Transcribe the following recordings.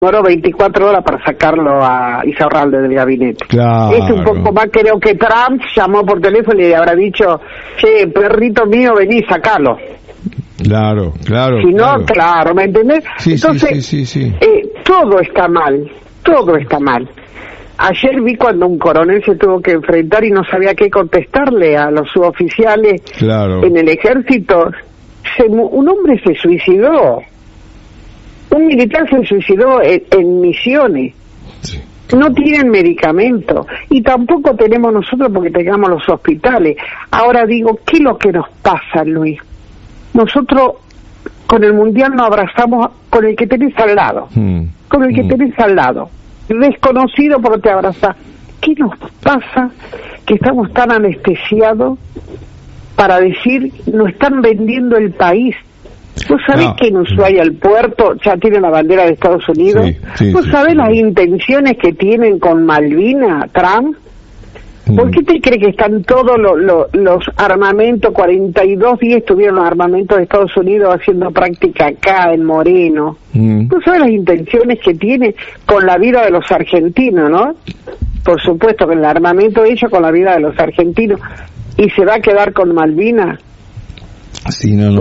demoró 24 horas para sacarlo a Insaurralde del gabinete. Claro. Un poco más, creo que Trump llamó por teléfono y le habrá dicho, che, perrito mío, vení, sacalo. Claro. Si no, claro, ¿me entendés? Sí, entonces, sí. Todo está mal. Ayer vi cuando un coronel se tuvo que enfrentar y no sabía qué contestarle a los suboficiales en el ejército. Un hombre se suicidó. Un militar se suicidó en Misiones. Sí. No tienen medicamento y tampoco tenemos nosotros porque tengamos los hospitales. Ahora digo, ¿qué es lo que nos pasa, Luis? Nosotros con el mundial nos abrazamos con el que tenés al lado, con el que tenés al lado, desconocido pero te abrazás. ¿Qué nos pasa que estamos tan anestesiados para decir, nos están vendiendo el país? ¿Vos sabés que en Ushuaia el puerto ya tiene la bandera de Estados Unidos? ¿Vos sabés las intenciones que tienen con Malvinas, Trump? ¿Por qué te crees que están todos los armamentos? 42 días estuvieron los armamentos de Estados Unidos haciendo práctica acá en Moreno. ¿Vos sabés las intenciones que tiene con la vida de los argentinos, no? Por supuesto que el armamento de ellos con la vida de los argentinos. ¿Y se va a quedar con Malvinas? Sí, no,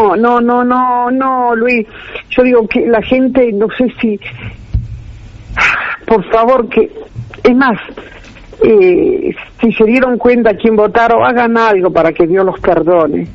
Luis. Yo digo que la gente, no sé si, por favor, que es más, si se dieron cuenta a quién votaron, hagan algo para que Dios los perdone.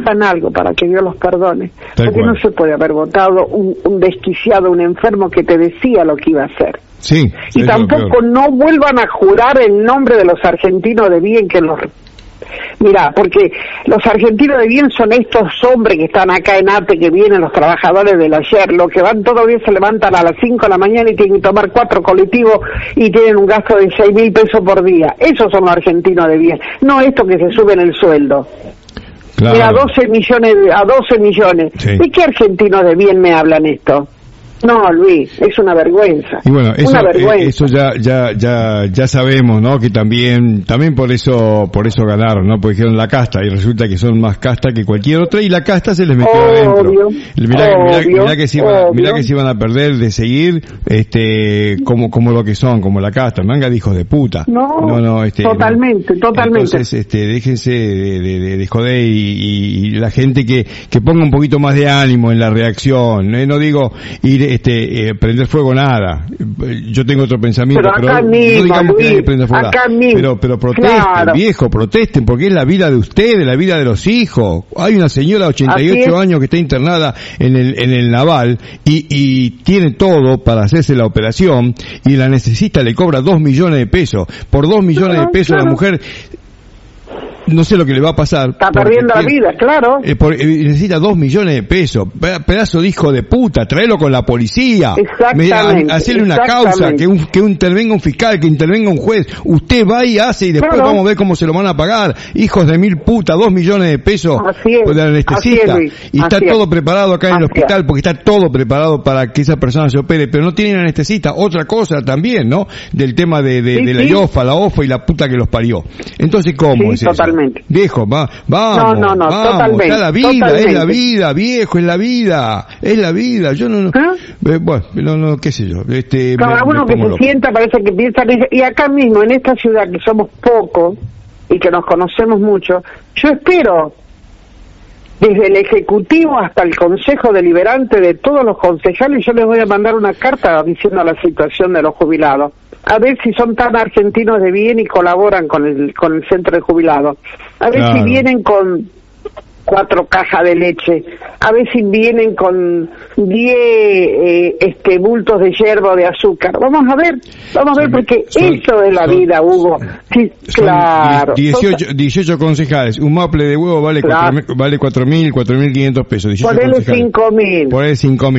Porque no se puede haber votado un desquiciado, un enfermo que te decía lo que iba a hacer. Sí. Y tampoco no vuelvan a jurar el nombre de los argentinos de bien que los... Mirá, porque los argentinos de bien son estos hombres que están acá en ATE, que vienen los trabajadores del ayer, los que van todos los días, se levantan a las 5 de la mañana y tienen que tomar 4 colectivos y tienen un gasto de 6.000 pesos por día. Esos son los argentinos de bien, no estos que se suben el sueldo. Claro. Mira, a 12 millones. Sí. ¿De qué argentinos de bien me hablan esto? No, Luis, es una vergüenza. Y bueno, eso ya sabemos, ¿no? Que también por eso ganaron, ¿no? Porque dijeron la casta y resulta que son más casta que cualquier otra y la casta se les metió adentro. Mirá que se iban a perder de seguir como lo que son, como la casta, manga de hijos de puta. Totalmente. Entonces, déjense de joder y la gente que ponga un poquito más de ánimo en la reacción, no digo ir prender fuego nada. Yo tengo otro pensamiento, pero acá no mismo, digamos Luis, que hay que prender fuego nada. Pero protesten, claro. Viejo, protesten, porque es la vida de ustedes, la vida de los hijos. Hay una señora de 88 años que está internada en el Naval y tiene todo para hacerse la operación y la necesita, le cobra 2 millones de pesos. Por 2 millones de pesos la mujer... No sé lo que le va a pasar. Está perdiendo la vida, claro. Necesita 2 millones de pesos. Pedazo de hijo de puta, tráelo con la policía. Exactamente. Hacerle una causa, que intervenga un fiscal, que intervenga un juez. Usted va y hace y después vamos a ver cómo se lo van a pagar. Hijos de 1.000 putas, 2 millones de pesos de anestesista. Y está todo preparado acá en el hospital, porque está todo preparado para que esa persona se opere, pero no tienen anestesista. Otra cosa también, ¿no? Del tema de la IOFA, la OFA y la puta que los parió. Entonces, ¿cómo es eso? Viejo, vamos, totalmente. Está la vida, es la vida, viejo, es la vida. Yo no, qué sé yo. Cada uno que se sienta parece que piensa, y acá mismo, en esta ciudad que somos pocos y que nos conocemos mucho, yo espero, desde el Ejecutivo hasta el Consejo Deliberante de todos los concejales, yo les voy a mandar una carta diciendo la situación de los jubilados. A ver si son tan argentinos de bien y colaboran con el centro de jubilados. A ver si vienen con 4 cajas de leche. A ver si vienen con 10 bultos de yerba o de azúcar. Vamos a ver, porque eso es la vida, Hugo. Sí, claro. 18 concejales. Un maple de huevo vale 4.500 pesos. 18 ponele 5.000. Ponele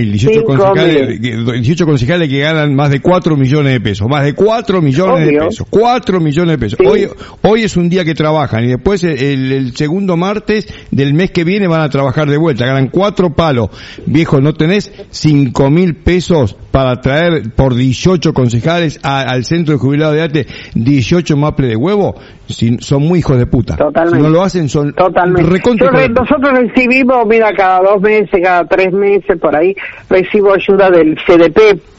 5.000. 18 concejales que ganan más de 4 millones de pesos. Más de 4 millones de pesos. 4 millones de pesos. Sí. Hoy es un día que trabajan y después el segundo martes del mes que viene van a trabajar de vuelta, ganan 4 palos. Viejo, ¿no tenés 5.000 pesos para traer por 18 concejales al centro de jubilados de ATE 18 maples de huevo? Son muy hijos de puta. Totalmente. Si no lo hacen, son recontra. Nosotros recibimos, cada 2 meses, cada 3 meses, por ahí, recibo ayuda del CDP